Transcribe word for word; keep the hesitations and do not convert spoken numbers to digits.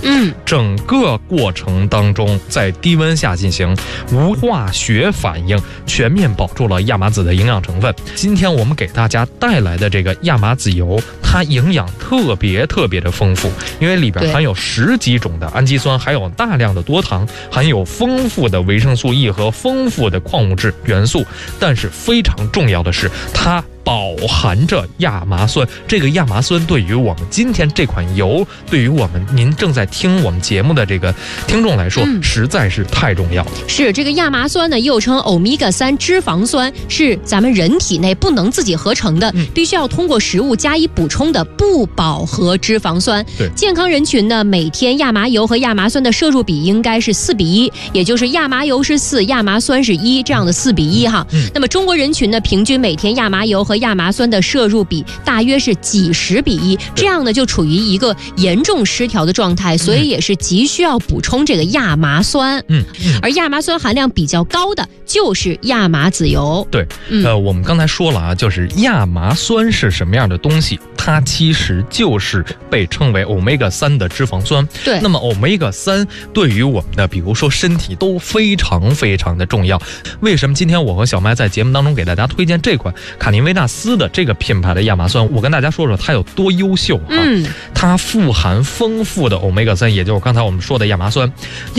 嗯， 整个过程当中在低温下进行，无化学反应，全面保住了亚麻籽的营养成分。今天我们给大家带来的这个亚麻籽油，它营养特别特别的丰富，因为里边含有十几种的氨基酸，还有大量的多糖，含有丰富的维生素 E 和丰富的矿物质元素。但是非常重要的是，它饱含着亚麻酸。这个亚麻酸对于我们今天这款油，对于我们您正在听我们节目的这个听众来说，嗯、实在是太重要。 是这个亚麻酸呢，又称欧米伽三脂肪酸，是咱们人体内不能自己合成的，嗯、必须要通过食物加以补充的不饱和脂肪酸。 对， 健康人群呢，每天亚麻油和亚麻酸的摄入比应该是四比一，也就是亚麻油是四，亚麻酸是一，这样的四比一哈。嗯、那么中国人群呢，平均每天亚麻油和亚麻酸的摄入比大约是几十比一，这样呢就处于一个严重失调的状态，所以也是急需要补充这个亚麻酸。 嗯，嗯而亚麻酸含量比较高的就是亚麻籽油。 对，嗯、呃，我们刚才说了啊，就是亚麻酸是什么样的东西？它其实就是被称为欧米伽三的脂肪酸。 对， 那么欧米伽三对于我们的，比如说身体都非常非常的重要。为什么今天我和小麦在节目当中给大家推荐这款卡尼维纳斯的这个品牌的亚麻酸？我跟大家说说它有多优秀啊！ 嗯， 它富含丰富的欧米伽三，也就是刚才我们说的亚麻酸。